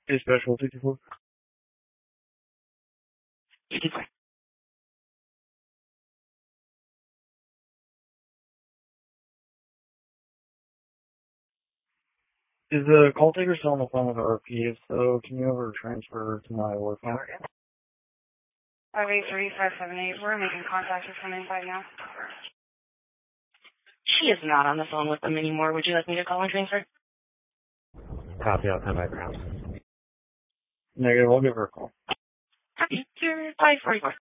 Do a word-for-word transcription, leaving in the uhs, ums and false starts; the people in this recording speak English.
Is special fifty-four? fifty-four. Is the call taker still on the phone with the R P? If so, can you ever transfer to my work phone? five eight three, five seven eight. We're making contact with someone right now. She is not on the phone with them anymore. Would you like me to call and transfer? Copy, I'll come back around. Negative, I'll give her a call. Copy. You're five forty-four.